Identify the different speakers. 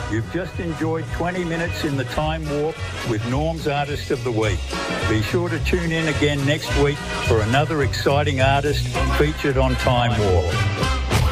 Speaker 1: You've just enjoyed 20 minutes in the Time Warp with Norm's Artist of the Week. Be sure to tune in again next week for another exciting artist featured on Time Warp.